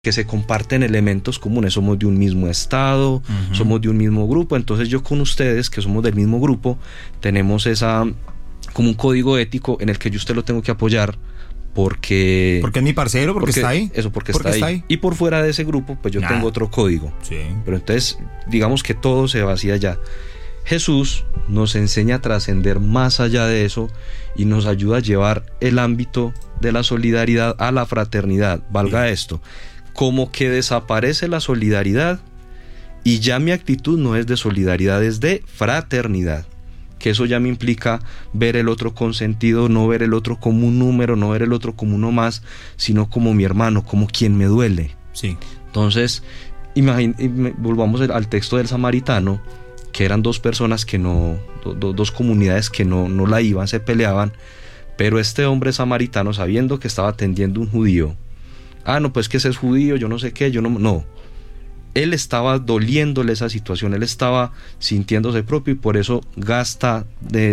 que se comparten elementos comunes, somos de un mismo estado, somos de un mismo grupo, entonces yo con ustedes, que somos del mismo grupo, tenemos como un código ético en el que yo usted lo tengo que apoyar, porque es mi parcero, porque está ahí. Eso, porque está ahí. Y por fuera de ese grupo, pues yo tengo otro código. Sí. Pero entonces, digamos que todo se vacía allá. Jesús nos enseña a trascender más allá de eso y nos ayuda a llevar el ámbito de la solidaridad a la fraternidad. Valga esto, como que desaparece la solidaridad y ya mi actitud no es de solidaridad, es de fraternidad. Que eso ya me implica ver el otro con sentido, no ver el otro como un número, no ver el otro como uno más, sino como mi hermano, como quien me duele. Sí. Entonces, volvamos al texto del samaritano, que eran dos personas que dos comunidades que no la iban, se peleaban, pero este hombre samaritano, sabiendo que estaba atendiendo un judío, no, pues que ese es judío, yo no sé qué, no. Él estaba doliéndole esa situación, él estaba sintiéndose propio y por eso gasta,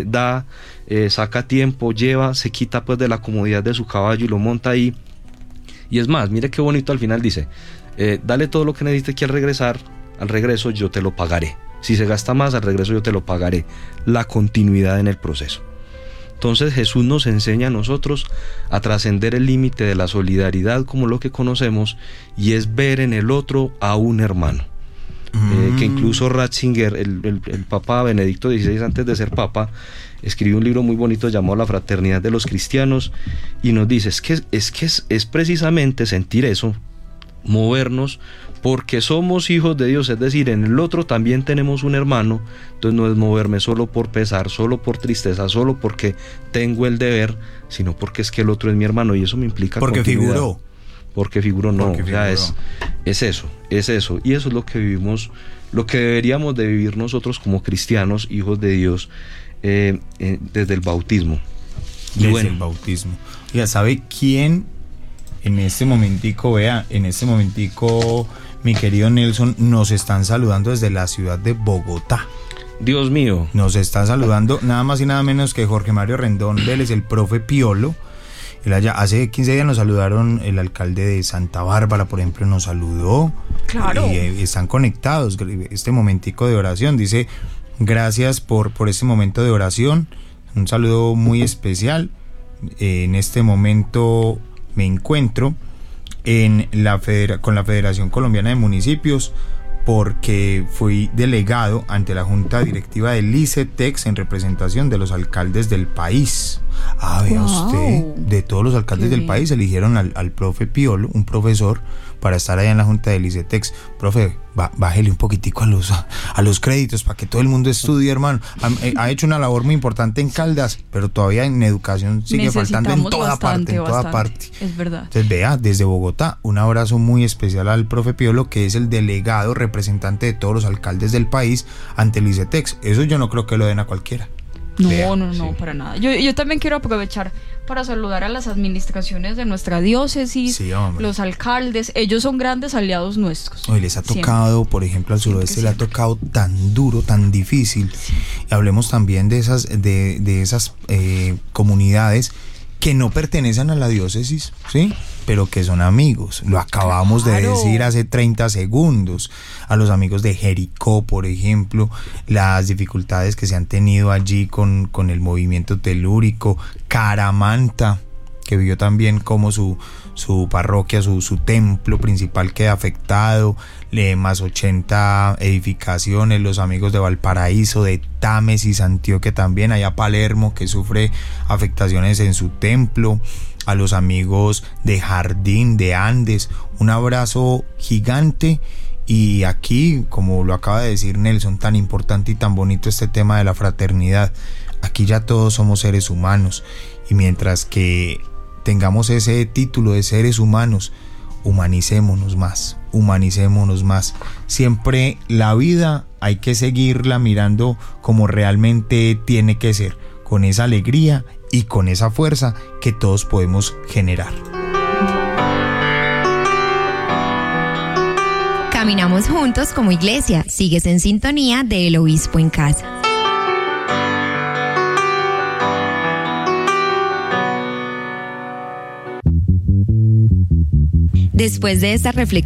saca tiempo, lleva, se quita pues de la comodidad de su caballo y lo monta ahí. Y es más, mire qué bonito al final dice, dale todo lo que necesite que al regreso yo te lo pagaré. Si se gasta más, al regreso yo te lo pagaré. La continuidad en el proceso. Entonces Jesús nos enseña a nosotros a trascender el límite de la solidaridad como lo que conocemos y es ver en el otro a un hermano. Que incluso Ratzinger, el Papa Benedicto XVI, antes de ser Papa, escribió un libro muy bonito llamado La Fraternidad de los Cristianos y nos dice, es precisamente sentir eso, movernos, porque somos hijos de Dios, es decir, en el otro también tenemos un hermano, entonces no es moverme solo por pesar, solo por tristeza, solo porque tengo el deber, sino porque es que el otro es mi hermano y eso me implica porque continuidad. figuró. Porque figuró, no, o sea, es eso, y eso es lo que vivimos, lo que deberíamos de vivir nosotros como cristianos, hijos de Dios, desde el bautismo. El bautismo. Ya sabe quién en este momentico, mi querido Nelson, nos están saludando desde la ciudad de Bogotá. Dios mío. Nos está saludando nada más y nada menos que Jorge Mario Rendón Vélez, el profe Piolo. Hace 15 días nos saludaron, el alcalde de Santa Bárbara, por ejemplo, nos saludó. Claro. Y están conectados. Este momentico de oración, dice, gracias por este momento de oración. Un saludo muy especial. En este momento me encuentro con la Federación Colombiana de Municipios porque fui delegado ante la Junta Directiva del ICETEX en representación de los alcaldes del país. Vea usted, de todos los alcaldes del país eligieron al profe Piolo, un profesor, para estar allá en la Junta del ICETEX. Profe, bájele un poquitico a los créditos para que todo el mundo estudie, hermano. Ha hecho una labor muy importante en Caldas, pero todavía en educación sigue faltando en toda parte. Es verdad. Entonces, vea, desde Bogotá, un abrazo muy especial al profe Piolo, que es el delegado representante de todos los alcaldes del país ante el ICETEX. Eso yo no creo que lo den a cualquiera. No, para nada. Yo también quiero aprovechar para saludar a las administraciones de nuestra diócesis, los alcaldes. Ellos son grandes aliados nuestros. Hoy les ha tocado, por ejemplo, al suroeste le ha tocado tan duro, tan difícil. Sí. Y hablemos también de esas comunidades que no pertenecen a la diócesis, ¿sí? Pero que son amigos. Lo acabamos de decir hace 30 segundos. A los amigos de Jericó, por ejemplo, las dificultades que se han tenido allí con el movimiento telúrico. Caramanta, que vio también cómo su parroquia, su templo principal queda afectado, más 80 edificaciones. Los amigos de Valparaíso, de Támesis, Antioquia también, allá Palermo, que sufre afectaciones en su templo. A los amigos de Jardín, de Andes, un abrazo gigante. Y aquí, como lo acaba de decir Nelson, tan importante y tan bonito este tema de la fraternidad. Aquí ya todos somos seres humanos y mientras que tengamos ese título de seres humanos, humanicémonos más. Siempre la vida hay que seguirla mirando como realmente tiene que ser, con esa alegría y con esa fuerza que todos podemos generar. Caminamos juntos como iglesia. Sigues en sintonía de El Obispo en Casa. Después de esta reflexión,